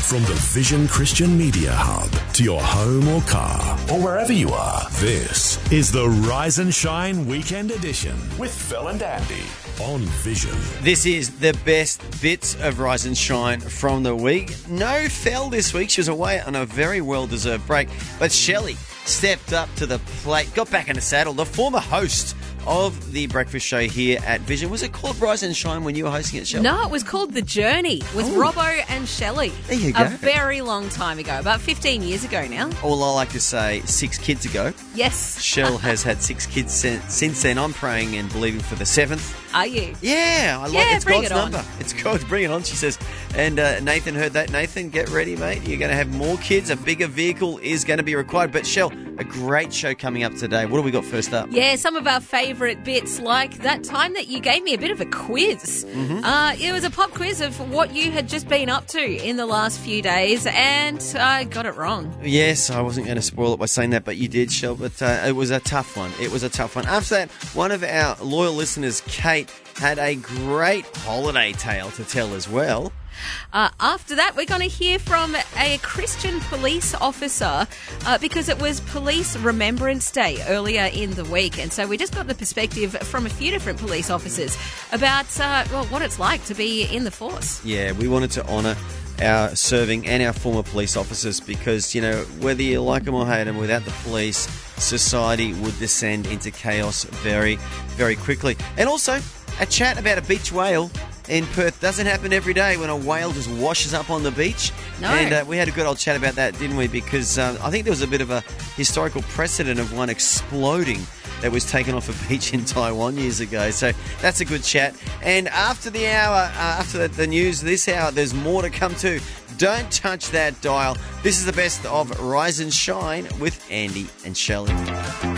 From the Vision Christian Media Hub to your home or car or wherever you are, this is the Rise and Shine Weekend Edition with Phil and Andy on Vision. This is the best bits of Rise and Shine from the week. No Fel this week. She was away on a very well-deserved break. But Shelley stepped up to the plate, got back in the saddle. The former host of the breakfast show here at Vision. Was it called Rise and Shine when you were hosting it, Shelley? No, it was called The Journey with Robbo and Shelley. There you go. A very long time ago, about 15 years ago now. Well, I like to say 6 kids ago. Yes. Shell has had 6 kids since then. I'm praying and believing for the 7th. Are you? Yeah, it's bring God's it on. number. It's God's, bring it on, she says. And Nathan heard that. Nathan, get ready, mate. You're going to have more kids. A bigger vehicle is going to be required. But Shell, a great show coming up today. What do we got first up? Yeah, some of our favourite bits, like that time that you gave me a bit of a quiz. Mm-hmm. It was a pop quiz of what you had just been up to in the last few days, and I got it wrong. Yes, I wasn't going to spoil it by saying that, but you did, Shell. But it was a tough one. After that, one of our loyal listeners, Kate, had a great holiday tale to tell as well. After that, we're going to hear from a Christian police officer because it was Police Remembrance Day earlier in the week. And so we just got the perspective from a few different police officers about what it's like to be in the force. Yeah, we wanted to honour our serving and our former police officers because, you know, whether you like them or hate them, without the police, society would descend into chaos very, very quickly. And also, a chat about a beach whale in Perth. Doesn't happen every day when a whale just washes up on the beach. No. And we had a good old chat about that, didn't we? Because I think there was a bit of a historical precedent of one exploding that was taken off a beach in Taiwan years ago. So that's a good chat. And after the hour, after the news this hour, there's more to come too. Don't touch that dial. This is the best of Rise and Shine with Andy and Shelley.